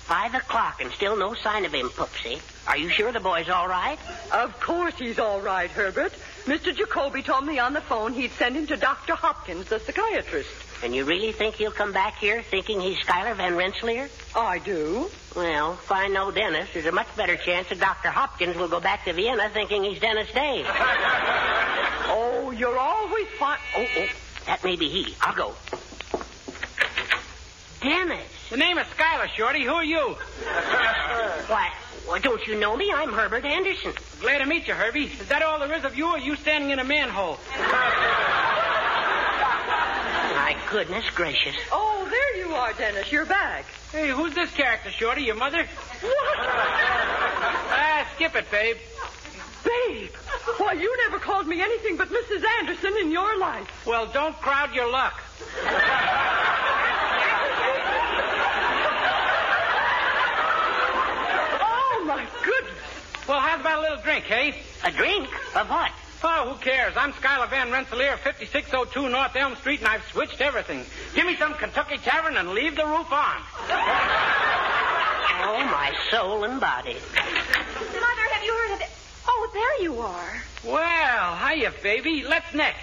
5 o'clock and still no sign of him, Poopsie. Are you sure the boy's all right? Of course he's all right, Herbert. Mr. Jacoby told me on the phone he'd send him to Dr. Hopkins, the psychiatrist. And you really think he'll come back here thinking he's Schuyler Van Rensselaer? I do. Well, if I know Dennis, there's a much better chance that Dr. Hopkins will go back to Vienna thinking he's Dennis Day. Oh, you're always fine. Oh, that may be he. I'll go. Dennis. The name is Schuyler, Shorty. Who are you? Why, don't you know me? I'm Herbert Anderson. Glad to meet you, Herbie. Is that all there is of you, or are you standing in a manhole? My goodness gracious. Oh, there you are, Dennis. You're back. Hey, who's this character, Shorty? Your mother? What? Skip it, babe. Babe, why, you never called me anything but Mrs. Anderson in your life. Well, don't crowd your luck. Oh, my goodness. Well, how's about a little drink, hey? A drink? Of what? Oh, who cares? I'm Schuyler Van Rensselaer, 5602 North Elm Street, and I've switched everything. Give me some Kentucky Tavern and leave the roof on. Oh, my soul and body. Mother, have you heard of it? Oh, there you are. Well, hiya, baby. Let's next.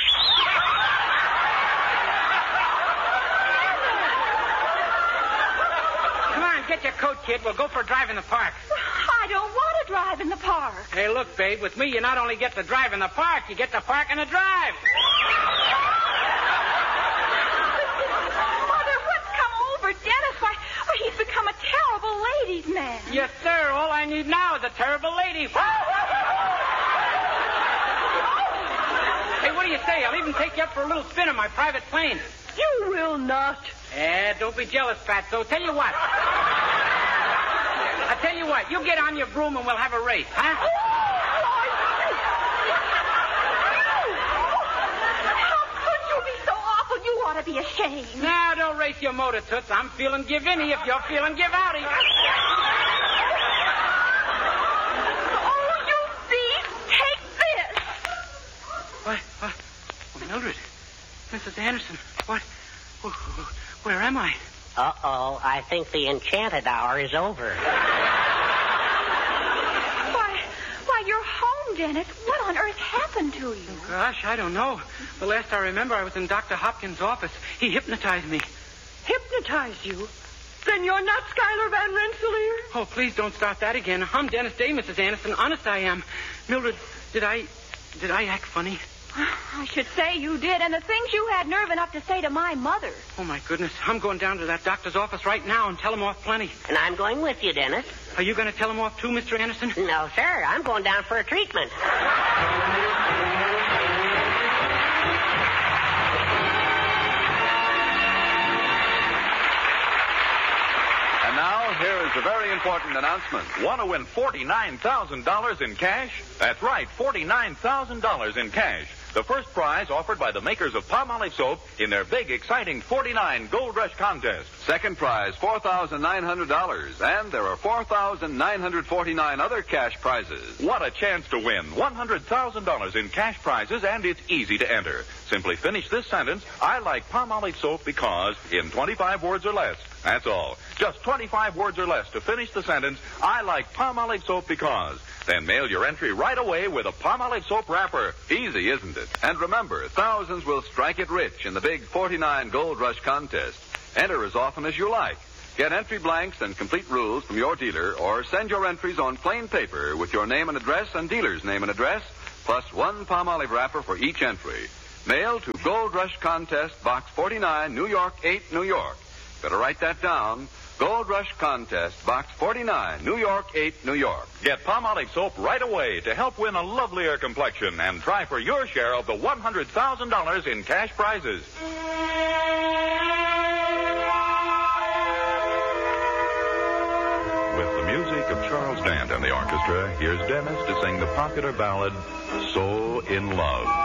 Come on, get your coat, kid. We'll go for a drive in the park. I don't want to drive in the park. Hey, look, babe, with me, you not only get to drive in the park, you get to park in a drive. Mother, what's come over Dennis? Why, he's become a terrible ladies' man. Yes, sir. All I need now is a terrible lady. Hey, what do you say? I'll even take you up for a little spin in my private plane. You will not. Don't be jealous, Fatso. Tell you what. I tell you what. You get on your broom and we'll have a race, huh? How could you be so awful? You ought to be ashamed. Now, don't race your motor, Toots. I'm feeling give-in-y if you're feeling give-outy. Oh, you thief! Take this! What? Oh, Mildred. Mrs. Anderson. What? Where am I? Uh-oh. I think the enchanted hour is over. Why, you're home, Dennis. What on earth happened to you? Gosh, I don't know. The last I remember, I was in Dr. Hopkins' office. He hypnotized me. Hypnotized you? Then you're not Schuyler Van Rensselaer? Oh, please don't start that again. I'm Dennis Day, Mrs. Anderson. Honest, I am. Mildred, did I act funny? I should say you did, and the things you had nerve enough to say to my mother. Oh, my goodness. I'm going down to that doctor's office right now and tell him off plenty. And I'm going with you, Dennis. Are you going to tell him off too, Mr. Anderson? No, sir. I'm going down for a treatment. And now, here is a very important announcement. Want to win $49,000 in cash? That's right, $49,000 in cash. The first prize offered by the makers of Palmolive soap in their big, exciting 49 Gold Rush contest. Second prize, $4,900. And there are 4,949 other cash prizes. What a chance to win $100,000 in cash prizes, and it's easy to enter. Simply finish this sentence, I like Palmolive soap because, in 25 words or less. That's all. Just 25 words or less to finish the sentence, I like Palmolive soap because. Then mail your entry right away with a Palmolive soap wrapper. Easy, isn't it? And remember, thousands will strike it rich in the big 49 Gold Rush contest. Enter as often as you like. Get entry blanks and complete rules from your dealer, or send your entries on plain paper with your name and address and dealer's name and address, plus one Palmolive wrapper for each entry. Mail to Gold Rush Contest, Box 49, New York 8, New York. Better write that down. Gold Rush Contest, Box 49, New York 8, New York. Get Palmolive soap right away to help win a lovelier complexion and try for your share of the $100,000 in cash prizes. With the music of Charles Dant and the orchestra, here's Dennis to sing the popular ballad, So in Love.